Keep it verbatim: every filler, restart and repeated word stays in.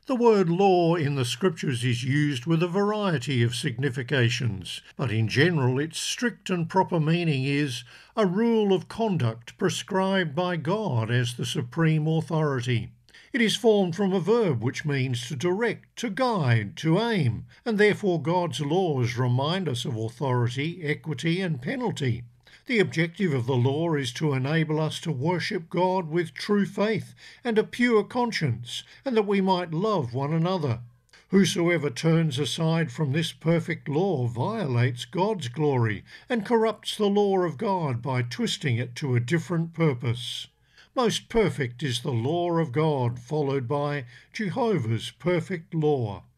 The word law in the Scriptures is used with a variety of significations, but in general its strict and proper meaning is a rule of conduct prescribed by God as the supreme authority. It is formed from a verb which means to direct, to guide, to aim, and therefore God's laws remind us of authority, equity, and penalty. The objective of the law is to enable us to worship God with true faith and a pure conscience, and that we might love one another. Whosoever turns aside from this perfect law violates God's glory and corrupts the law of God by twisting it to a different purpose. Most perfect is the law of God, followed by Jehovah's perfect law.